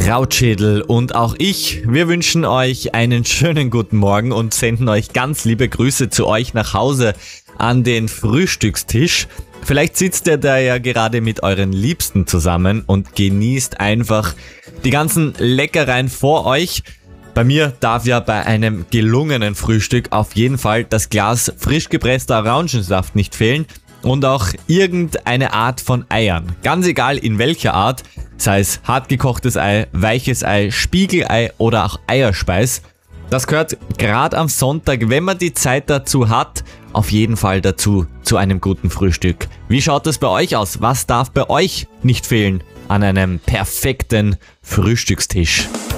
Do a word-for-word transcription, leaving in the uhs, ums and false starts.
Krautschädel und auch ich, wir wünschen euch einen schönen guten Morgen und senden euch ganz liebe Grüße zu euch nach Hause an den Frühstückstisch. Vielleicht sitzt ihr da ja gerade mit euren Liebsten zusammen und genießt einfach die ganzen Leckereien vor euch. Bei mir darf ja bei einem gelungenen Frühstück auf jeden Fall das Glas frisch gepresster Orangensaft nicht fehlen und auch irgendeine Art von Eiern. Ganz egal in welcher Art, sei es hartgekochtes Ei, weiches Ei, Spiegelei oder auch Eierspeis. Das gehört gerade am Sonntag, wenn man die Zeit dazu hat, auf jeden Fall dazu, zu einem guten Frühstück. Wie schaut es bei euch aus? Was darf bei euch nicht fehlen an einem perfekten Frühstückstisch?